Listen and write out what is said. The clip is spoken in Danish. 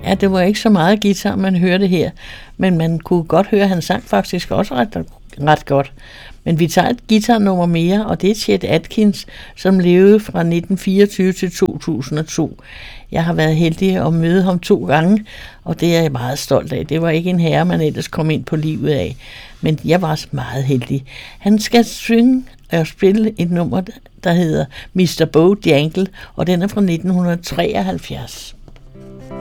Ja, det var ikke så meget guitar, man hørte her, men man kunne godt høre, at han sang faktisk også ret godt. Men vi tager et guitarnummer mere, og det er Chet Atkins, som levede fra 1924 til 2002. Jeg har været heldig at møde ham 2 gange, og det er jeg meget stolt af. Det var ikke en herre, man ellers kom ind på livet af, men jeg var meget heldig. Han skal synge og spille et nummer, der hedder Mr. Bojangle, og den er fra 1973.